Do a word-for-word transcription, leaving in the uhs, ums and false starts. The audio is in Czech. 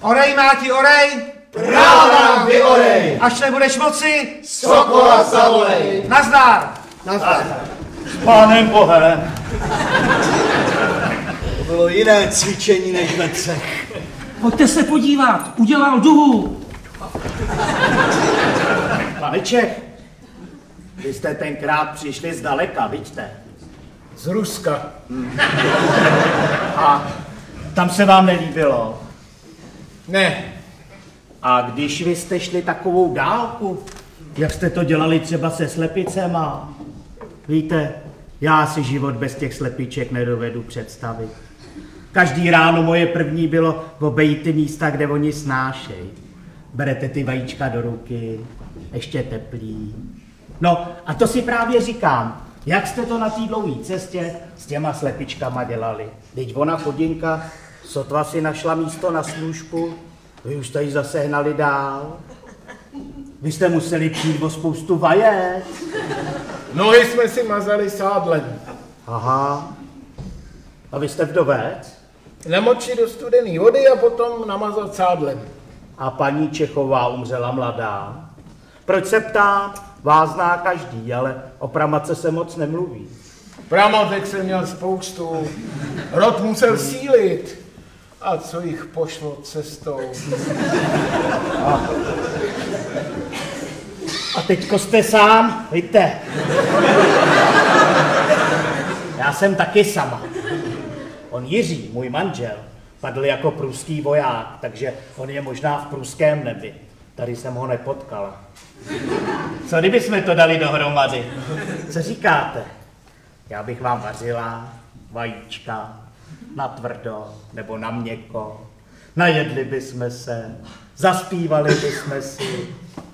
Orej, Máti, orej! Práva nám vyorej! Až nebudeš moci, Sokola zavolej! nazdar! Nazdar. S pánem Bohem. To bylo jiné cvičení než ve třech. Pojďte se podívat, udělal duhu. Pane Čech, vy jste tenkrát přišli zdaleka, vidíte? Z Ruska. A tam se vám nelíbilo. Ne. A když vy jste šli takovou dálku, jak jste to dělali třeba se slepicema, víte, já si život bez těch slepiček nedovedu představit. Každý ráno moje první bylo obejít ty místa, kde oni snášej. Berete ty vajíčka do ruky, ještě teplý. No a to si právě říkám, jak jste to na té dlouhé cestě s těma slepičkama dělali. Teď ona chodinka sotva si našla místo na slůžku, vy už jste ji zase hnali dál. Vy jste museli přijít o spoustu vajet. Nohy jsme si mazali sádlem. Aha. A vy jste vdovec? Namočit do studené vody a potom namazat sádlem. A paní Čechová umřela mladá. Proč se ptám? Vás zná každý, ale o pramace se moc nemluví. Pramotek jsem měl spoustu. Rod musel sílit. A co jich pošlo cestou? A, a teďko jste sám, víte. Já jsem taky sama. On Jiří, můj manžel, padl jako pruský voják, takže on je možná v pruském nebi. Tady jsem ho nepotkala. Co kdyby jsme to dali dohromady? Co říkáte? Já bych vám vařila vajíčka na tvrdo nebo na měkko. Najedli bychom se, zaspívali bychom si.